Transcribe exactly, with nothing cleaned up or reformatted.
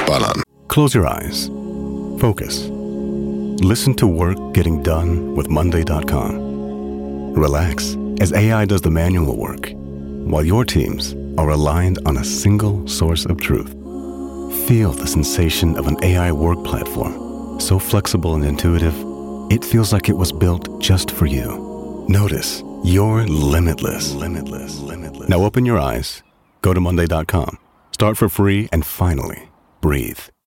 ballern. Close your eyes. Focus. Listen to work getting done with Monday dot com. Relax as A I does the manual work, while your teams are aligned on a single source of truth. Feel the sensation of an A I work platform, so flexible and intuitive, it feels like it was built just for you. Notice you're limitless. Limitless. Limitless. Now open your eyes, go to Monday dot com, start for free, and finally, breathe.